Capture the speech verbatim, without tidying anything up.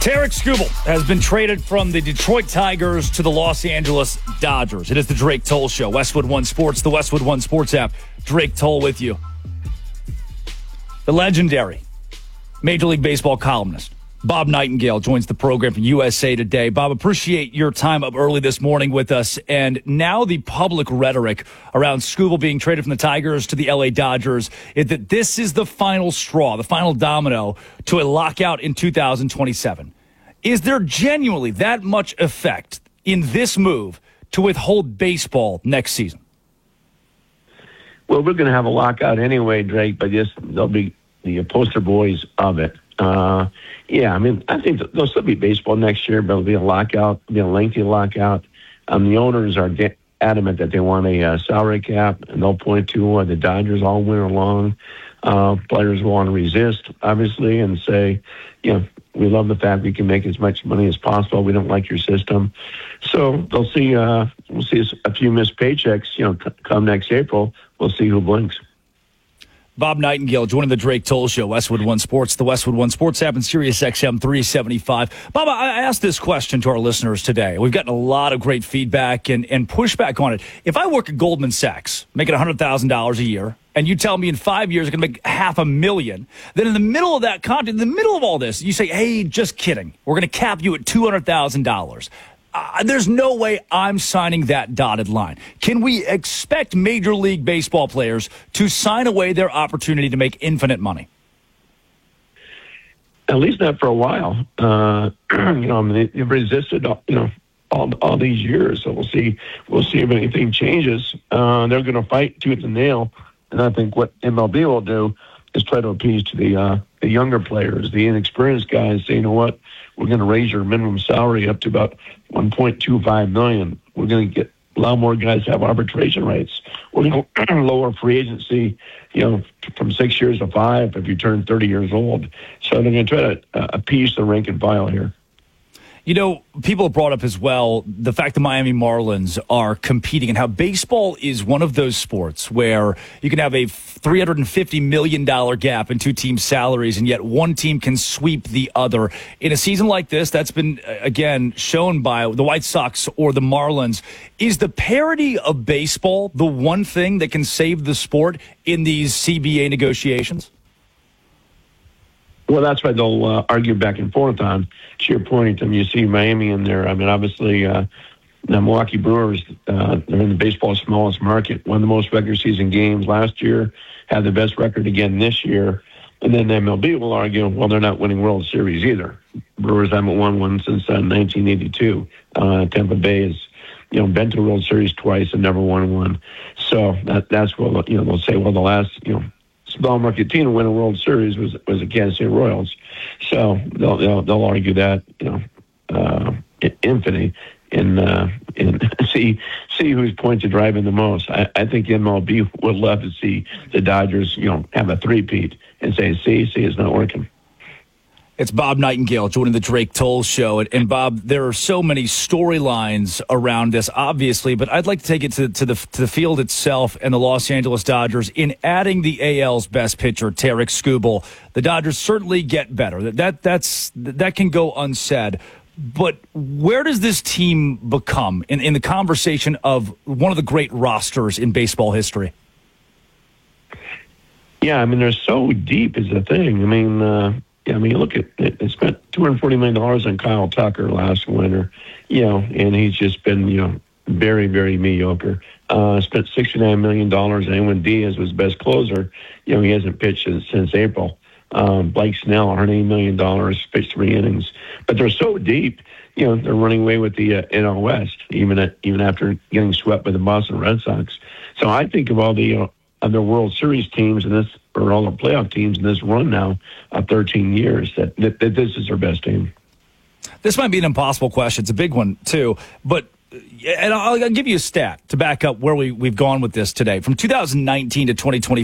Tarik Skubal has been traded from the Detroit Tigers to the Los Angeles Dodgers. It is the Drake Toll Show. Westwood One Sports, the Westwood One Sports app. Drake Toll with you. The legendary Major League Baseball columnist Bob Nightingale joins the program from U S A Today. Bob, appreciate your time up early this morning with us. And now the public rhetoric around Skubal being traded from the Tigers to the L A Dodgers is that this is the final straw, the final domino to a lockout in two thousand twenty-seven. Is there genuinely that much effect in this move to withhold baseball next season? Well, we're going to have a lockout anyway, Drake, but yes, they'll be the poster boys of it. Uh, yeah, I mean, I think there'll still be baseball next year, but it'll be a lockout, it'll be a lengthy lockout. Um, the owners are de- adamant that they want a uh, salary cap, and they'll point to uh, the Dodgers all winter long. Uh, players will want to resist, obviously, and say, you know, we love the fact we can make as much money as possible. We don't like your system. So they'll see, uh, we'll see a few missed paychecks, you know, c- come next April. We'll see who blinks. Bob Nightingale joining the Drake Toll Show, Westwood One Sports, the Westwood One Sports app, and Sirius X M three seventy-five. Bob, I asked this question to our listeners today. We've gotten a lot of great feedback and, and pushback on it. If I work at Goldman Sachs, making one hundred thousand dollars a year, and you tell me in five years I'm going to make half a million, then in the middle of that content, in the middle of all this, you say, hey, just kidding. We're going to cap you at two hundred thousand dollars. Uh, there's no way I'm signing that dotted line. Can we expect Major League Baseball players to sign away their opportunity to make infinite money? At least not for a while. Uh, you know, I mean, they've resisted, you know, all all these years. So we'll see. We'll see if anything changes. Uh, they're going to fight tooth and nail, and I think what M L B will do is try to appease to the uh, the younger players, the inexperienced guys. Say, you know what? We're going to raise your minimum salary up to about one point two five million dollars. We're going to get a lot more guys have arbitration rights. We're going to lower free agency, you know, from six years to five if you turn thirty years old. So they're going to try to uh, appease the rank and file here. You know, people have brought up as well the fact the Miami Marlins are competing and how baseball is one of those sports where you can have a three hundred fifty million dollars gap in two teams' salaries, and yet one team can sweep the other. In a season like this, that's been, again, shown by the White Sox or the Marlins. Is the parity of baseball the one thing that can save the sport in these C B A negotiations? Well, that's why they'll uh, argue back and forth on. To your point, I mean, you see Miami in there. I mean, obviously, uh, the Milwaukee Brewers, uh, they're in the baseball's smallest market. Won the most regular season games last year, had the best record again this year. And then M L B will argue, well, they're not winning World Series either. Brewers haven't won one since uh, nineteen eighty-two. Uh, Tampa Bay has, you know, been to the World Series twice and never won one. So that that's what, you know, they'll say, well, the last, you know, small market team to win a World Series was was the Kansas City Royals. So they'll they'll, they'll argue that, you know, uh, infinity and uh, and see see whose points are driving the most. I, I think M L B would love to see the Dodgers, you know, have a three-peat and say, see, see, it's not working. It's Bob Nightingale joining the Drake Toll Show. And, and Bob, there are so many storylines around this, obviously, but I'd like to take it to, to the to the field itself and the Los Angeles Dodgers. In adding the A L's best pitcher, Tarik Skubal, the Dodgers certainly get better. That, that that's that can go unsaid. But where does this team become in, in the conversation of one of the great rosters in baseball history? Yeah, I mean, they're so deep is the thing. I mean, uh, yeah, I mean, you look at it, they spent two hundred forty million dollars on Kyle Tucker last winter, you know, and he's just been, you know, very, very mediocre. Uh, spent sixty-nine million dollars on Edwin Diaz, was best closer. You know, he hasn't pitched since, since April. Um, Blake Snell, one hundred eighty million dollars, pitched three innings. But they're so deep, you know, they're running away with the uh, N L West, even at, even after getting swept by the Boston Red Sox. So I think of all the uh, other World Series teams in this, or all the playoff teams in this run now of thirteen years, that, that, that this is their best team. This might be an impossible question. It's a big one, too. But and I'll, I'll give you a stat to back up where we, we've gone with this today. From two thousand nineteen to twenty twenty.